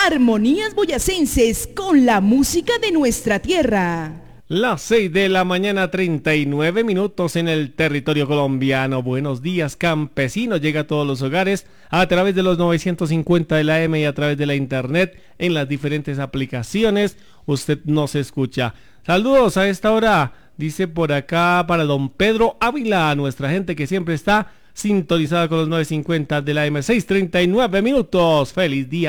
Armonías boyacenses con la música de nuestra tierra. Las 6 de la mañana, 39 minutos en el territorio colombiano. Buenos días, campesinos. Llega a todos los hogares a través de los 950 de la AM y a través de la internet en las diferentes aplicaciones. Usted nos escucha. Saludos a esta hora, dice por acá para don Pedro Ávila, nuestra gente que siempre está sintonizada con los 950 de la AM. 6:39 minutos. Feliz día